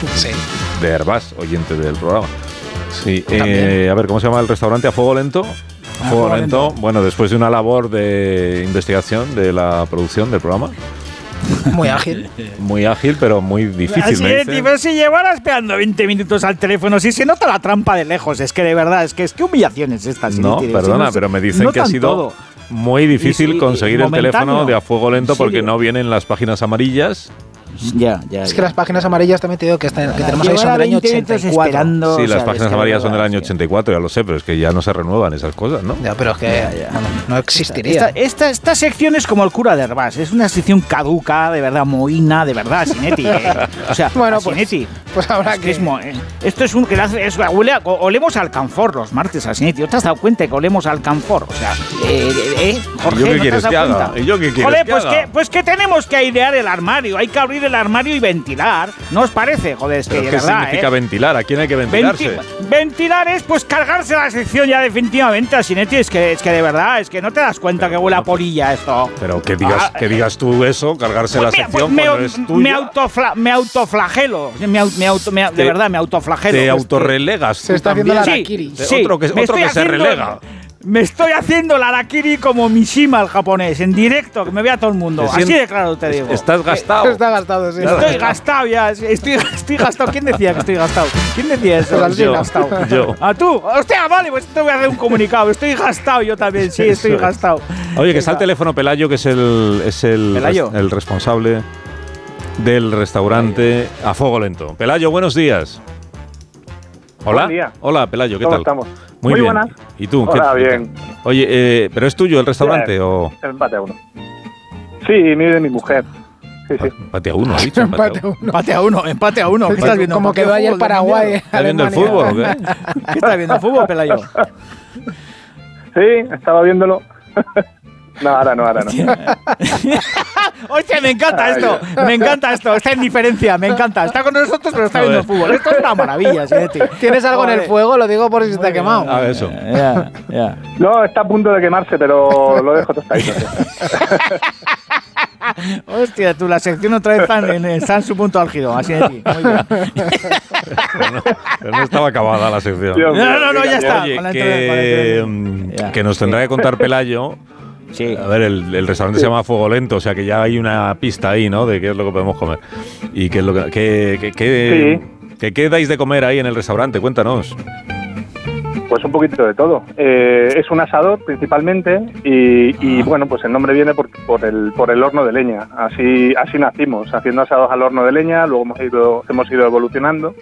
Sí. De Herbás, oyente del programa. Sí, a ver, ¿cómo se llama el restaurante? ¿A Fuego Lento? A Fuego Lento. Bueno, después de una labor de investigación de la producción del programa. Muy ágil. Muy ágil, pero muy difícil. Así es, pero si llevara esperando 20 minutos al teléfono, si se nota la trampa de lejos, es que de verdad, es que humillaciones estas. No, perdona, pero me dicen que ha sido muy difícil conseguir el teléfono de A Fuego Lento porque no vienen las páginas amarillas. Ya. Es que las páginas amarillas también te digo que tenemos ahí son del año 84. Sí, las páginas amarillas son del año 84, ya lo sé, pero es que ya no se renuevan esas cosas, ¿no? Ya, pero es que no existiría. Esta sección es como el cura de Herbás, es una sección caduca, de verdad, mohína, de verdad, Sinetti. O sea, bueno, Sinetti. Pues habrá que... esto es un... olemos a alcanfor los martes, a Sinetti. ¿No te has dado cuenta que olemos a alcanfor? O sea, Jorge, ¿yo qué quieres que haga? ¿Y yo qué quieres que haga? Pues que tenemos que airear el armario, hay que abrir el armario y ventilar. ¿No os parece? Joder, es que de ¿qué verdad, significa ventilar? ¿A quién hay que ventilarse? Ventilar es pues cargarse la sección ya definitivamente, Sinetti. Es que de verdad, es que no te das cuenta que huele a polilla esto. Pero que digas tú eso, cargarse la sección cuando es tuya. Me autoflagelo. De verdad, me autoflagelo. Te autorrelegas. Se está haciendo la harakiri. Sí, otro que se relega. Me estoy haciendo la harakiri como Mishima, el japonés, en directo, que me vea todo el mundo. Así de claro te digo. Estás gastado. Está gastado, sí. Estoy gastado ya. Estoy gastado. ¿Quién decía que estoy gastado? ¿Quién decía eso? Yo. ¿A tú? Hostia, vale, pues te voy a hacer un comunicado. Estoy gastado yo también, sí, estoy gastado. Oye, que está el teléfono Pelayo, que es el responsable del restaurante A Fuego Lento. Pelayo, buenos días. Hola. Hola, Pelayo, ¿qué tal? Estamos? Muy bien. Buenas. ¿Y tú? Hola, bien. Oye, ¿pero es tuyo el restaurante Bien. o...? Empate a uno. Sí, de mi mujer. Sí. Empate a uno, ha dicho. Empate a uno. ¿Qué estás viendo? Como quedó ayer Paraguay. ¿Estás viendo el fútbol o qué? ¿Qué estás viendo el fútbol, Pelayo? Sí, estaba viéndolo. No, ahora no. Hostia, me encanta esto, esta indiferencia, me encanta. Está con nosotros, pero está viendo el fútbol. Esto es una maravilla, Sinetti. ¿Tienes algo en el fuego? Lo digo por si se te ha quemado. A ver, eso. Ya. No, está a punto de quemarse, pero lo dejo tostadito. Hostia, tú, la sección otra vez está en su punto álgido, así de ti. Muy bien. Pero no estaba acabada la sección. No, ya está. Oye, que nos tendrá que contar Pelayo. Sí. A ver, el restaurante se llama Fuego Lento, o sea que ya hay una pista ahí, ¿no? De qué es lo que podemos comer. Y qué es lo ¿qué dais de comer ahí en el restaurante? Cuéntanos. Pues un poquito de todo. Es un asador principalmente y bueno, pues el nombre viene por el horno de leña. Así nacimos, haciendo asados al horno de leña, luego hemos ido evolucionando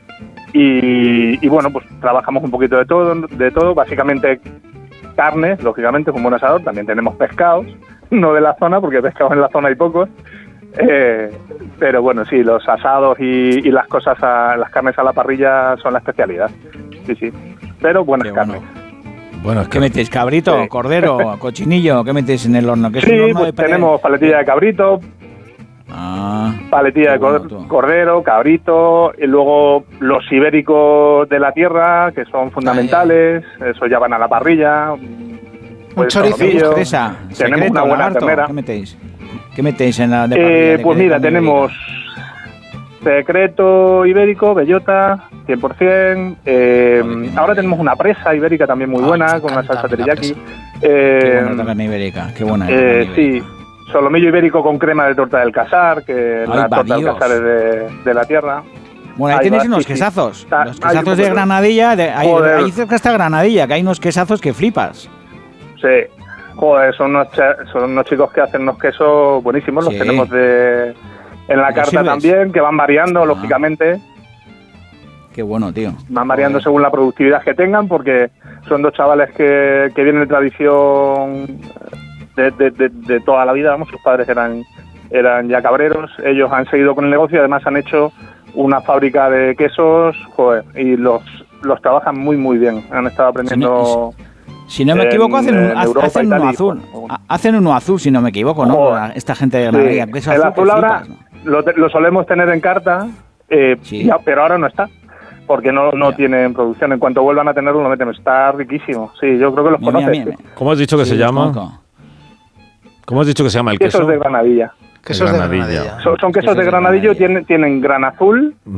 y bueno, pues trabajamos un poquito de todo, básicamente carnes, lógicamente, como un asador. También tenemos pescados, no de la zona, porque pescados en la zona hay pocos. Pero bueno, sí, los asados y las las carnes a la parrilla son la especialidad. Sí. Pero buenas carnes. Bueno, ¿qué metéis? ¿Cabrito, cordero, cochinillo? ¿Qué metéis en el horno? Sí, pues tenemos paletilla de cabrito, paletilla de cordero, cabrito, y luego los ibéricos de la tierra, que son fundamentales. Eso ya van a la parrilla. Un chorizo. Tenemos una buena ternera. ¿Qué metéis en la de parrilla? Pues mira, tenemos secreto ibérico, bellota, 100%. Ahora tenemos una presa ibérica también muy buena, con una salsa teriyaki. Qué buena carne ibérica, qué buena. Sí, solomillo ibérico con crema de torta del Casar, que la torta del Casar es de la tierra. Bueno, ahí tenéis unos quesazos. Los quesazos de Granadilla, ahí cerca está Granadilla, que hay unos quesazos que flipas. Sí. Joder, son unos chicos que hacen unos quesos buenísimos. Los tenemos en la carta también, que van variando, lógicamente. Qué bueno, tío. Van variando según la productividad que tengan, porque son dos chavales que vienen de tradición de toda la vida. Vamos, sus padres eran ya cabreros. Ellos han seguido con el negocio y además han hecho una fábrica de quesos, joder, y los trabajan muy, muy bien. Han estado aprendiendo... Si no me equivoco, hacen uno azul. Hacen uno azul, si no me equivoco, ¿no? Esta gente de Granadilla. Sí. El azul ahora lo solemos tener en carta, pero ahora no está, porque no tienen producción. En cuanto vuelvan a tenerlo, lo meten. Está riquísimo. Sí, yo creo que los conoces. ¿Cómo has dicho que se llama? ¿Cómo has dicho que se llama el queso? Quesos de Granadilla. Quesos de Granadilla. Son quesos de Granadillo, tienen gran azul